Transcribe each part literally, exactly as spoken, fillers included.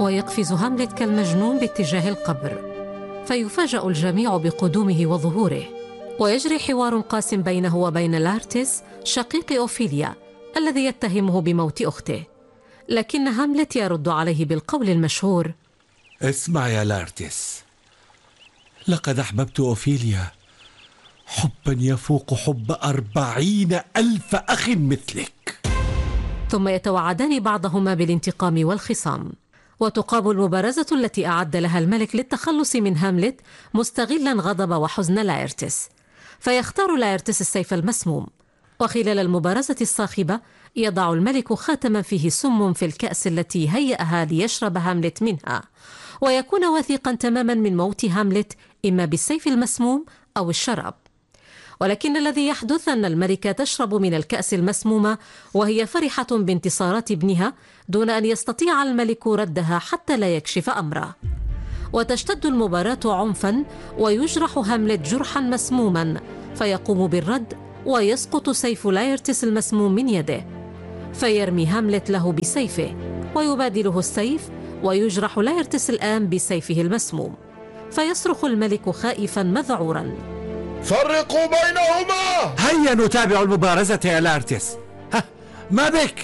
ويقفز هاملت كالمجنون باتجاه القبر، فيفاجأ الجميع بقدومه وظهوره، ويجري حوار قاس بينه وبين لارتيس شقيق أوفيليا الذي يتهمه بموت أخته. لكن هاملت يرد عليه بالقول المشهور: اسمع يا لارتيس، لقد أحببت أوفيليا حبا يفوق حب أربعين ألف أخ مثلك. ثم يتوعدان بعضهما بالانتقام والخصام، وتقام المبارزة التي أعد لها الملك للتخلص من هاملت مستغلا غضب وحزن لايرتس، فيختار لايرتس السيف المسموم. وخلال المبارزة الصاخبة يضع الملك خاتما فيه سم في الكأس التي هيأها ليشرب هاملت منها، ويكون واثقا تماما من موت هاملت إما بالسيف المسموم أو الشراب. ولكن الذي يحدث أن الملكة تشرب من الكأس المسمومة وهي فرحة بانتصارات ابنها دون أن يستطيع الملك ردها حتى لا يكشف أمره. وتشتد المباراة عنفا، ويجرح هاملت جرحا مسموما، فيقوم بالرد ويسقط سيف لايرتس المسموم من يده، فيرمي هاملت له بسيفه ويبادله السيف، ويجرح لايرتس الآن بسيفه المسموم، فيصرخ الملك خائفا مذعورا: فرقوا بينهما! هيا نتابع المبارزة يا لارتيس. ها، ما بك؟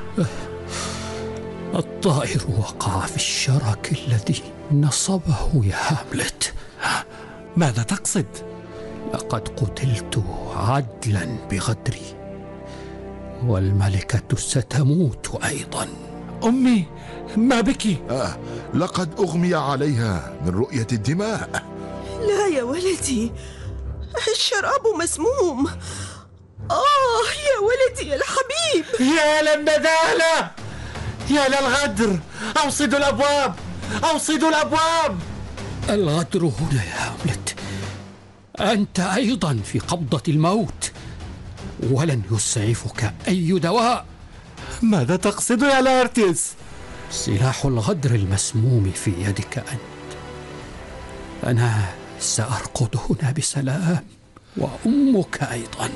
الطائر وقع في الشرك الذي نصبه يا هاملت. ماذا تقصد؟ لقد قتلت عدلا بغدري، والملكة ستموت أيضا. أمي، ما بك؟ آه لقد أغمي عليها من رؤية الدماء. لا يا ولدي، الشراب مسموم. آه يا ولدي الحبيب، يا للندالة، يا للغدر، أوصدوا الأبواب، أوصدوا الأبواب. الغدر هنا يا هاملت، أنت أيضا في قبضة الموت، ولن يسعفك أي دواء. ماذا تقصد يا لارتيس؟ سلاح الغدر المسموم في يدك أنت. أنا سأرقد هنا بسلام، وأمك أيضا.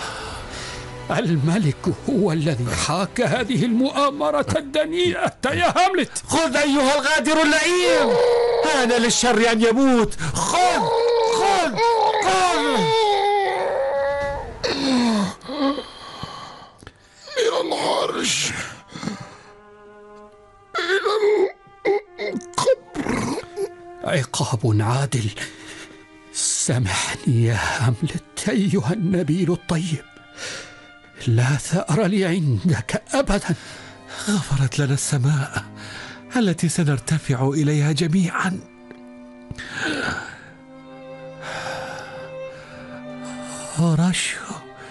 الملك هو الذي حاك هذه المؤامرة الدنيئة يا هاملت. خذ أيها الغادر اللئيم، آن للشر أن يموت. خذ خذ خذ. إلى العرش، إلى القبر. عقاب عادل. سامحني يا هاملت أيها النبيل الطيب، لا ثأر لي عندك أبدا. غفرت لنا السماء التي سنرتفع إليها جميعا. هوراشيو،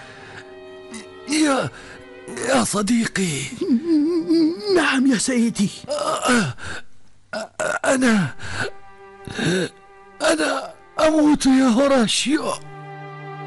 يا يا صديقي. نعم يا سيدي. أنا أنا أموت يا هوراشيو.